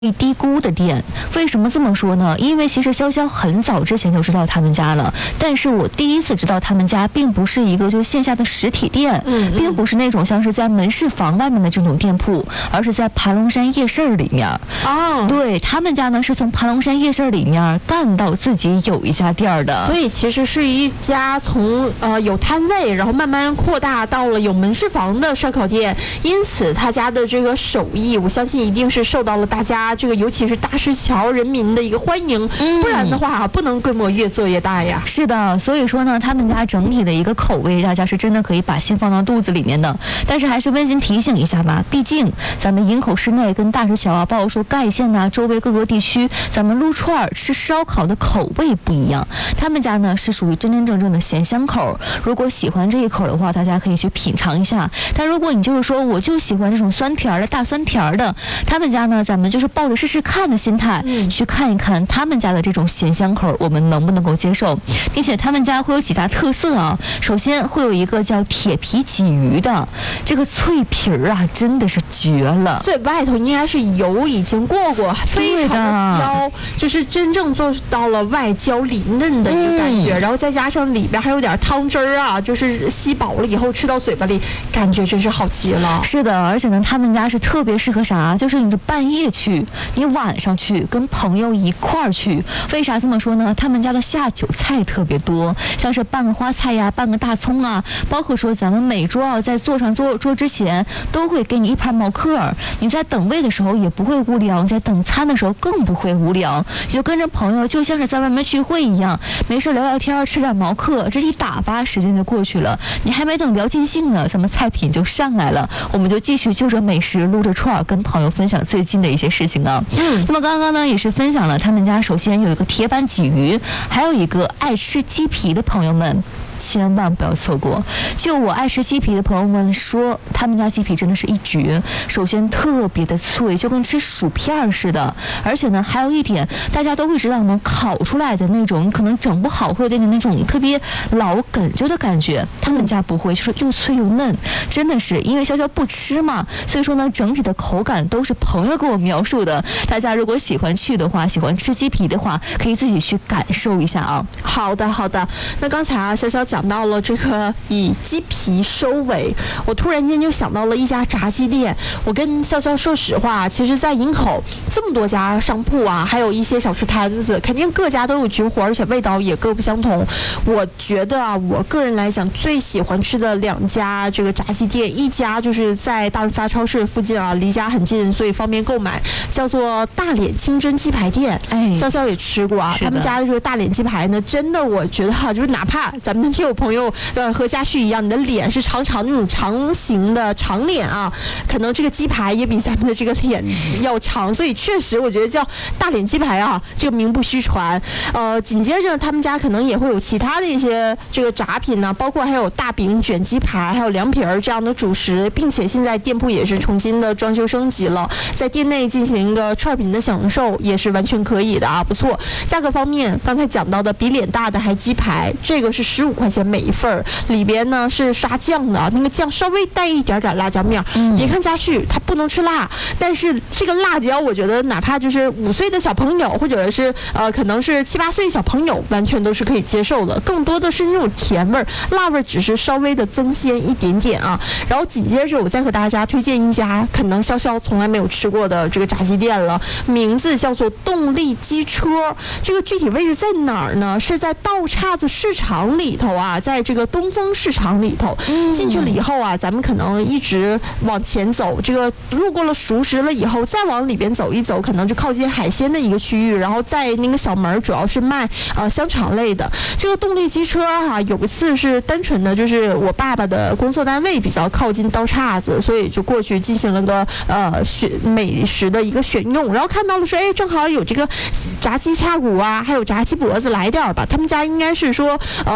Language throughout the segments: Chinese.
被低估的店。为什么这么说呢？因为其实潇潇很早之前就知道他们家了，但是我第一次知道他们家并不是一个就是线下的实体店，并不是那种像是在门市房外面的这种店铺，而是在盘龙山夜市里面。对，他们家呢是从盘龙山夜市里面干到自己有一家店的， 所以其实是一家从有摊位，然后慢慢扩大到了有门市房的烧烤店。因此他家的这个手艺，我相信一定是受到了大家这个尤其是大石桥人民的一个欢迎，不然的话不能规模越做越大呀。 是的，所以说呢，他们家整体的一个口味，大家是真的可以把心放到肚子里面的。但是还是温馨提醒一下吧，毕竟咱们营口市内跟大石桥啊，包括说盖县呐、周围各个地区，咱们撸串吃烧烤的口味不一样。他们家呢是属于真真正正的咸香口，如果喜欢这一口的话，大家可以去品尝一下。但如果你就是说我就喜欢这种酸甜的大酸甜的，他们家呢咱们就是抱着试试看的心态去看一看他们家的这种咸香口我们能不能够接受，并且他们家会有几大特色啊。首先会有一个叫铁皮鲫鱼的，这个脆皮儿啊真的是绝了， 所以外头应该是油已经过非常的焦，就是真正做到了外焦里嫩的一个感觉，然后再加上里边还有点汤汁儿啊，就是吸饱了以后吃到嘴巴里感觉真是好极了。 是的，而且呢他们家是特别适合啥，就是你这半夜去，你晚上去跟朋友一块儿去。为啥这么说呢？他们家的下酒菜特别多，像是拌个花菜呀，拌个大葱啊，包括说咱们每桌啊在坐上桌之前都会给你一盘毛克，你在等位的时候也不会无聊，你在等餐的时候更不会无聊，你就跟着朋友就像是在外面聚会一样，没事聊聊天，吃点毛克，这一打发时间就过去了。你还没等聊尽兴呢，咱们菜品就上来了，我们就继续就着美食撸着串，跟朋友分享最近的一些事情啊。那么刚刚呢也是分享了他们家首先有一个铁板鲫鱼，还有一个爱吃鸡皮的朋友们千万不要错过。就我爱吃鸡皮的朋友们说，他们家鸡皮真的是一绝。首先特别的脆，就跟吃薯片似的，而且呢还有一点大家都会知道吗，烤出来的那种可能整不好会有点那种特别老梗就的感觉，他们家不会，就是又脆又嫩，真的是因为潇潇不吃嘛，所以说呢整体的口感都是朋友给我描述的。大家如果喜欢去的话，喜欢吃鸡皮的话，可以自己去感受一下啊。 好的，那刚才啊潇潇讲到了这个以鸡皮收尾，我突然间就想到了一家炸鸡店。我跟潇潇说实话，其实在营口这么多家商铺啊，还有一些小吃摊子，肯定各家都有绝活，而且味道也各不相同。我觉得啊，我个人来讲最喜欢吃的两家这个炸鸡店，一家就是在大润发超市附近啊，离家很近，所以方便购买，叫做大脸清真鸡排店。潇潇也吃过啊，他们家的这个大脸鸡排呢，真的我觉得哈，就是哪怕咱们有朋友和家旭一样，你的脸是长长那种长形的长脸啊，可能这个鸡排也比咱们的这个脸要长，所以确实我觉得叫大脸鸡排啊，这个名不虚传。紧接着他们家可能也会有其他的一些这个炸品呢，包括还有大饼卷鸡排，还有凉皮儿这样的主食，并且现在店铺也是重新的装修升级了，在店内进行一个串品的享受也是完全可以的啊，不错。价格方面，刚才讲到的比脸大的还鸡排，这个是15块钱每一份，里边呢是刷酱的，那个酱稍微带一点点辣椒面。别看家旭他不能吃辣，但是这个辣椒我觉得哪怕就是5岁的小朋友，或者是可能是7、8岁小朋友，完全都是可以接受的。更多的是那种甜味，辣味只是稍微的增鲜一点点啊。然后紧接着我再和大家推荐一家可能潇潇从来没有吃过的这个炸鸡店了，名字叫做动力机车。这个具体位置在哪儿呢？是在道岔子市场里头啊，在这个东风市场里头。进去了以后啊，咱们可能一直往前走，这个路过了熟食了以后，再往里边走一走，可能就靠近海鲜的一个区域，然后在那个小门主要是卖香肠类的。这个动力机车啊，有一次是单纯的就是我爸爸的工作单位比较靠近刀叉子，所以就过去进行了个美食的一个选用，然后看到了说，哎，正好有这个炸鸡叉骨啊，还有炸鸡脖子，来点吧。他们家应该是说买15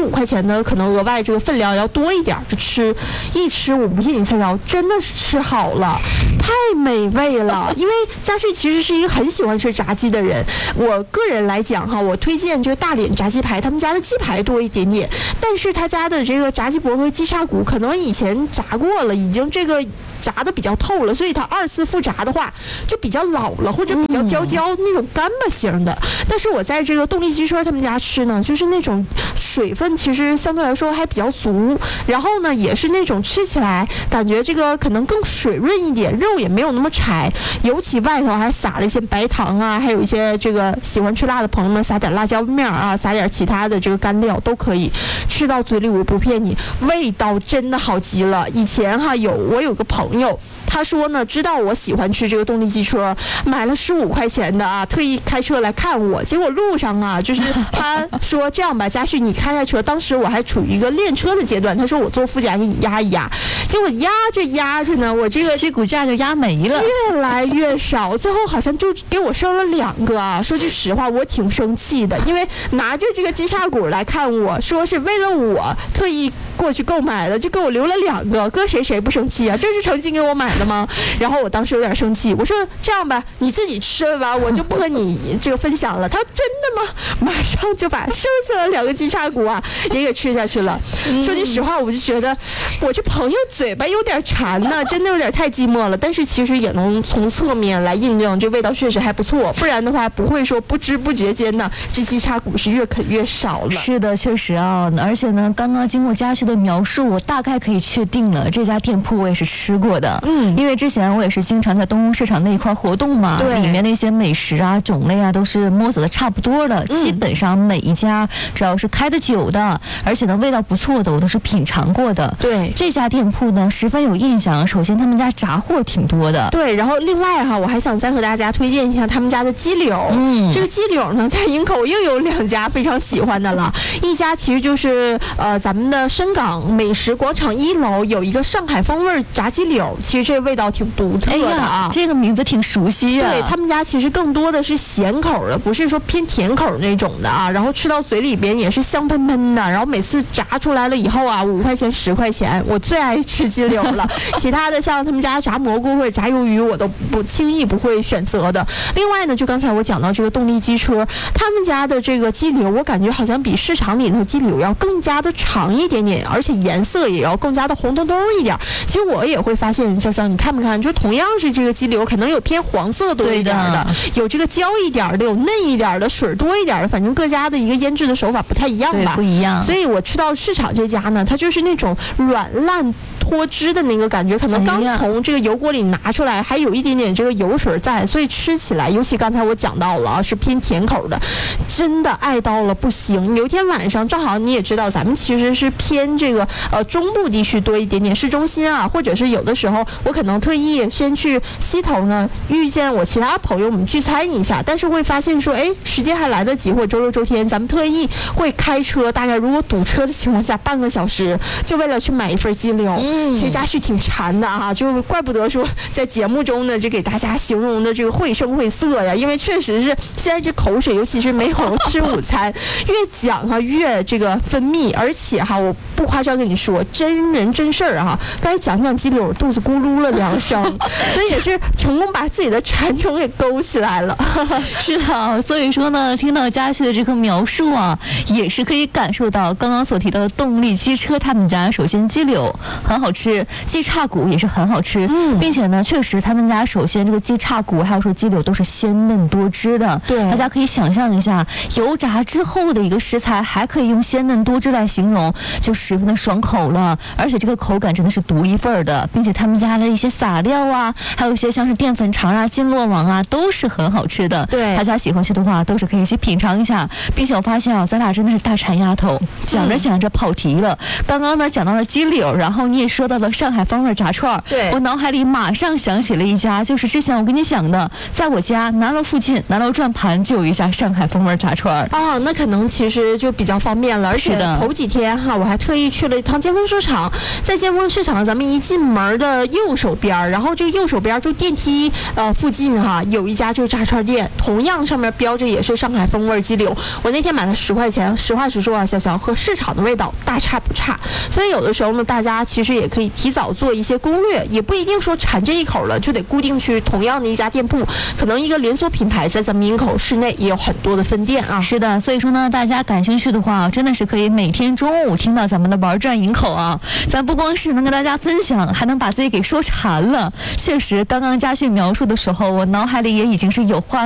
5块钱的可能额外这个分量要多一点，就一吃我不信你笑笑，真的是吃好了，太美味了。因为佳旭其实是一个很喜欢吃炸鸡的人，我个人来讲哈，我推荐这个大脸炸鸡排，他们家的鸡排多一点点，但是他家的这个炸鸡脖和鸡叉骨可能以前炸过了，已经这个炸的比较透了，所以它2次复炸的话就比较老了，或者比较焦那种干巴型的。但是我在这个动力机车他们家吃呢，就是那种水分其实相对来说还比较足，然后呢也是那种吃起来感觉这个可能更水润一点，肉也没有那么柴，尤其外头还撒了一些白糖啊，还有一些这个喜欢吃辣的朋友们撒点辣椒面啊，撒点其他的这个干料都可以，吃到嘴里我不骗你，味道真的好极了。以前哈我有个朋友，他说呢，知道我喜欢吃这个动力机车，买了15块钱的啊，特意开车来看我。结果路上啊，就是他说这样吧，佳旭你开车，当时我还处于一个练车的阶段，他说我坐副驾给你压一压，结果压着呢，我这个鸡骨架就压没了， 越来越少，最后好像就给我剩了2个啊。说句实话，我挺生气的，因为拿着这个鸡叉骨来看我，说是为了我特意过去购买的，就给我留了2个，搁谁不生气啊？这是诚心给我买的吗？然后我当时有点生气，我说这样吧，你自己吃了吧，我就不和你这个分享了。他说真的吗？马上就把剩下的2个鸡叉骨啊也给吃下去了。说句实话，我就觉得我这朋友嘴巴有点馋呢，真的有点太寂寞了。但是其实也能从侧面来印证这味道确实还不错，不然的话不会说不知不觉间呢，这鸡叉骨是越啃越少了。 是的，确实啊，而且呢，刚刚经过佳旭的描述，我大概可以确定了这家店铺我也是吃过的。因为之前我也是经常在东风市场那一块活动嘛，里面那些美食啊、种类啊都是摸索的差不多的，基本上每一家只要是开的久的，而且呢味道不错的，我都是品尝过的。 对， 这家店铺呢十分有印象。首先他们家炸货挺多的， 对，然后另外哈，我还想再和大家推荐一下他们家的鸡柳。这个鸡柳呢，在营口又有2家非常喜欢的了，一家其实就是咱们的深港美食广场1楼有一个上海风味炸鸡柳，其实这味道挺独特的啊， 这个名字挺熟悉啊。 对，他们家其实更多的是咸口的，不是说偏甜口那种的啊。然后吃到嘴里边也是香喷喷的，然后每次炸出来了以后啊，5块钱10块钱，我最爱吃鸡柳了。其他的像他们家炸蘑菇或者炸鱿鱼，我都不轻易不会选择的。另外呢，就刚才我讲到这个动力机车，他们家的这个鸡柳，我感觉好像比市场里头鸡柳要更加的长一点点，而且颜色也要更加的红彤彤一点。其实我也会发现，潇潇你看不看？就同样是这个鸡柳，可能有偏黄色多一点的，有这个焦一点的，有嫩一点的，水多一点的，反正各家的一个腌制的手法不太一样吧？ 不一样。 所以我吃到市场这家呢，它就是那种软烂脱脂的那个感觉，可能刚从这个油锅里拿出来，还有一点点这个油水在，所以吃起来，尤其刚才我讲到了是偏甜口的，真的爱到了不行。有一天晚上，正好你也知道，咱们其实是偏这个中部地区多一点点，市中心啊，或者是有的时候我可能特意先去西头呢，遇见我其他朋友，我们聚餐一下，但是会发现说，哎，时间还来得及，或者周六周天，咱们特意会开车，大概如果堵车的情况下，半个小时，就为了去买一份鸡柳。其实家旭挺馋的啊，就怪不得说在节目中呢，就给大家形容的这个绘声绘色呀，因为确实是现在这口水，尤其是没有吃午餐，越讲哈越这个分泌，而且哈，我不夸张跟你说，真人真事儿哈，刚才讲鸡柳，肚子咕噜了2声，所以也是成功把自己的馋虫给勾起来了。 是的，所以说呢，听到佳旭的这个描述啊，也是可以感受到刚刚所提到的动力机车他们家，首先鸡柳很好吃，鸡叉骨也是很好吃，并且呢，确实他们家首先这个鸡叉骨还有说鸡柳都是鲜嫩多汁的， 对， 大家可以想象一下，油炸之后的一个食材，还可以用鲜嫩多汁来形容，就十分的爽口了，而且这个口感真的是独一份的，并且他们家的一些撒料啊，还有一些像是淀粉肠啊、金络王啊，都是很好吃的。 对， 大家喜欢去的话，都是可以去品尝一下。并且我发现啊，咱俩真的是大馋丫头，讲着讲着跑题了。刚刚呢讲到了鸡柳，然后你也说到了上海风味炸串， 对， 我脑海里马上想起了一家，就是之前我跟你讲的，在我家南楼附近南楼转盘就有一家上海风味炸串。 哦，那可能其实就比较方便了，而且头几天哈，我还特意去了一趟尖峰市场，在尖峰市场咱们一进门的右手手边，然后这个右手边就电梯附近哈有一家这个炸串店，同样上面标着也是上海风味鸡柳。我那天买了10块钱，实话实说啊，小小和市场的味道大差不差。所以有的时候呢，大家其实也可以提早做一些攻略，也不一定说馋这一口了就得固定去同样的一家店铺，可能一个连锁品牌在咱们营口市内也有很多的分店啊。 是的，所以说呢，大家感兴趣的话，真的是可以每天中午听到咱们的玩转营口啊。咱不光是能跟大家分享，还能把自己给说馋了。确实，刚刚佳旭描述的时候，我脑海里也已经是有画